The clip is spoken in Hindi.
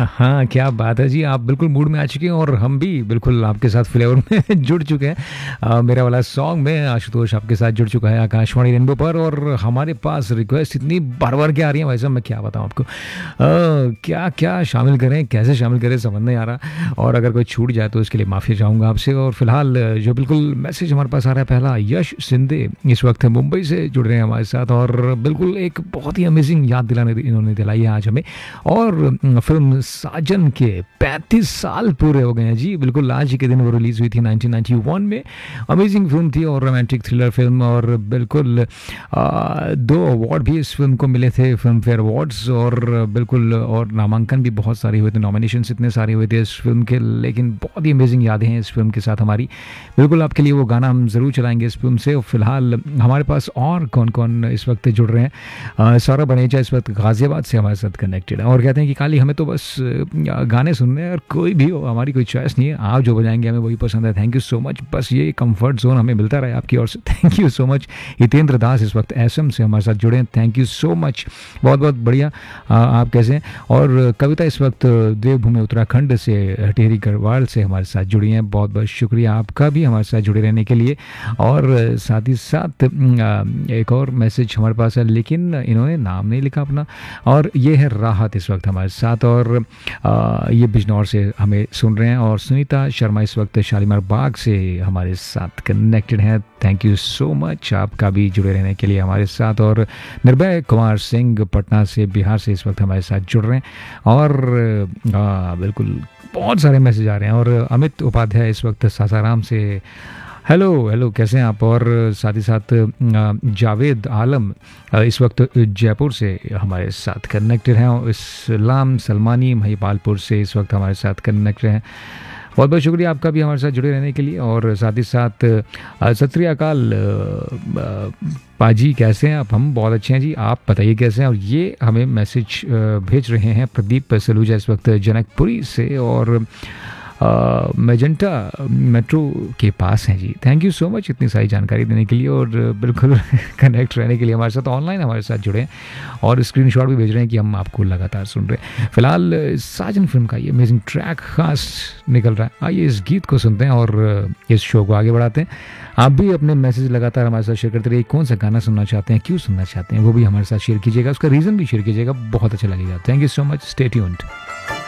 हाँ, क्या बात है जी, आप बिल्कुल मूड में आ चुके हैं और हम भी बिल्कुल आपके साथ फ्लेवर में जुड़ चुके हैं। मेरा वाला सॉन्ग में आशुतोष आपके साथ जुड़ चुका है आकाशवाणी रेनबो पर और हमारे पास रिक्वेस्ट इतनी भर-भर के आ रही है भाई साहब, मैं क्या बताऊँ आपको। क्या-क्या शामिल करें, कैसे शामिल करें समझ नहीं आ रहा और अगर कोई छूट जाए तो इसके लिए माफ़ी चाहूँगा आपसे। और फिलहाल जो बिल्कुल मैसेज हमारे पास आ रहा है पहला, यश सिंधे इस वक्त मुंबई से जुड़ रहे हैं हमारे साथ और बिल्कुल एक बहुत ही अमेजिंग याद दिलाने इन्होंने दिलाई है आज हमें। और फिल्म साजन के 35 साल पूरे हो गए हैं जी, बिल्कुल आज ही के दिन वो रिलीज़ हुई थी 1991 में। अमेजिंग फिल्म थी और रोमांटिक थ्रिलर फिल्म और बिल्कुल 2 अवार्ड भी इस फिल्म को मिले थे, फिल्म फेयर अवार्ड्स, और बिल्कुल और नामांकन भी बहुत सारे हुए थे, नॉमिनेशंस इतने सारे हुए थे इस फिल्म के। लेकिन बहुत ही अमेजिंग यादें हैं इस फिल्म के साथ हमारी। बिल्कुल आपके लिए वो गाना हम ज़रूर चलाएंगे इस फिल्म से। फिलहाल हमारे पास और कौन कौन इस वक्त जुड़ रहे हैं। सौरभ बनेजा इस वक्त गाज़ियाबाद से हमारे साथ कनेक्टेड है और कहते हैं कि काली हमें तो बस गाने सुनने हैं और कोई भी हो हमारी कोई चॉइस नहीं है, आप जो बजाएंगे हमें वही पसंद है। थैंक यू सो मच, बस ये कंफर्ट जोन हमें मिलता रहे आपकी ओर से। Thank you so much. Hitendra दास इस वक्त एसएम से हमारे साथ जुड़े हैं, थैंक यू सो मच, बहुत बहुत बढ़िया। आप कैसे हैं। और कविता इस वक्त देवभूमि उत्तराखंड से टिहरी गढ़वाल से हमारे साथ जुड़ी हैं, बहुत बहुत शुक्रिया आपका भी हमारे साथ जुड़े रहने के लिए। और साथ ही साथ एक और मैसेज हमारे पास है लेकिन इन्होंने नाम नहीं लिखा अपना, और ये है राहत इस वक्त हमारे साथ और ये बिजनौर से हमें सुन रहे हैं। और सुनीता शर्मा इस वक्त शालीमार बाग से हमारे साथ कनेक्टेड हैं, थैंक यू सो मच आपका भी जुड़े रहने के लिए हमारे साथ। और निर्भय कुमार सिंह पटना से बिहार से इस वक्त हमारे साथ जुड़ रहे हैं और बिल्कुल बहुत सारे मैसेज आ रहे हैं। और अमित उपाध्याय इस वक्त सासाराम से हेलो कैसे हैं आप। और साथ ही साथ जावेद आलम इस वक्त जयपुर से हमारे साथ कनेक्टेड हैं। इस्लाम सलमानी महिपालपुर से इस वक्त हमारे साथ कनेक्टेड हैं, बहुत बहुत शुक्रिया आपका भी हमारे साथ जुड़े रहने के लिए। और साथ ही साथ सत श्री अकाल पाजी, कैसे हैं आप। हम बहुत अच्छे हैं जी, आप बताइए कैसे हैं। और ये हमें मैसेज भेज रहे हैं प्रदीप सलूजा इस वक्त जनकपुरी से और मेजेंटा मेट्रो के पास हैं जी, थैंक यू सो मच इतनी सारी जानकारी देने के लिए और बिल्कुल कनेक्ट रहने के लिए हमारे साथ, ऑनलाइन हमारे साथ जुड़े हैं और स्क्रीनशॉट भी भेज रहे हैं कि हम आपको लगातार सुन रहे हैं। फिलहाल साजन फिल्म का ये अमेजिंग ट्रैक खास निकल रहा है, आइए इस गीत को सुनते हैं और इस शो को आगे बढ़ाते हैं। आप भी अपने मैसेज लगातार हमारे साथ शेयर करते रहिए, कौन सा गाना सुनना चाहते हैं, क्यों सुनना चाहते हैं, वो भी हमारे साथ शेयर कीजिएगा, उसका रीज़न भी शेयर कीजिएगा, बहुत अच्छा लगेगा। Thank you so much, stay tuned.